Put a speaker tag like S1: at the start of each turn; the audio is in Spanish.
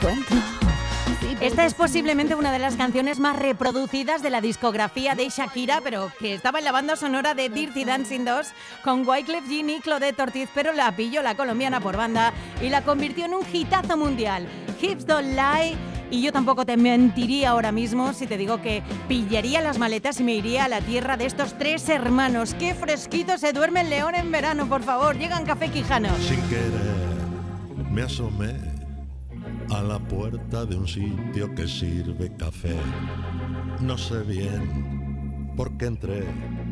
S1: encuentro.
S2: Esta es posiblemente una de las canciones más reproducidas de la discografía de Shakira, pero que estaba en la banda sonora de Dirty Dancing 2 con Wyclef Jean y Claudette Ortiz, pero la pilló la colombiana por banda y la convirtió en un hitazo mundial. Hips Don't Lie. Y yo tampoco te mentiría ahora mismo si te digo que pillaría las maletas y me iría a la tierra de estos tres hermanos. ¡Qué fresquito se duerme el león en verano, por favor! Llegan Café Quijano.
S3: Sin querer me asomé a la puerta de un sitio que sirve café. No sé bien por qué entré,